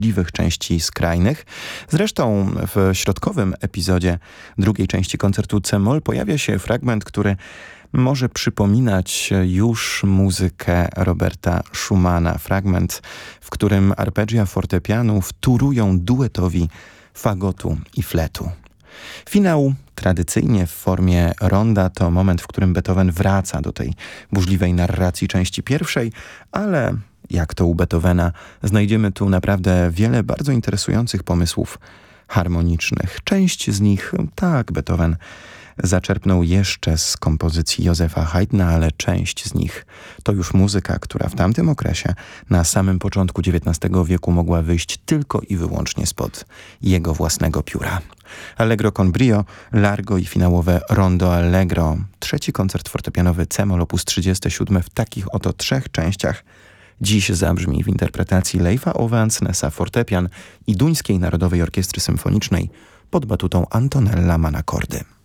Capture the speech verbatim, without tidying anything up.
burzliwych części skrajnych. Zresztą w środkowym epizodzie drugiej części koncertu C-moll pojawia się fragment, który może przypominać już muzykę Roberta Schumana. Fragment, w którym arpeggia fortepianu wtórują duetowi fagotu i fletu. Finał, tradycyjnie w formie ronda, to moment, w którym Beethoven wraca do tej burzliwej narracji części pierwszej, ale jak to u Beethovena, znajdziemy tu naprawdę wiele bardzo interesujących pomysłów harmonicznych. Część z nich, tak, Beethoven zaczerpnął jeszcze z kompozycji Józefa Haydna, ale część z nich to już muzyka, która w tamtym okresie, na samym początku dziewiętnastego wieku, mogła wyjść tylko i wyłącznie spod jego własnego pióra. Allegro con brio, largo i finałowe rondo allegro. Trzeci koncert fortepianowy C-moll op. trzydzieści siedem w takich oto trzech częściach dziś zabrzmi w interpretacji Leif'a Ove Ansnesa fortepian i Duńskiej Narodowej Orkiestry Symfonicznej pod batutą Antonella Manakordy.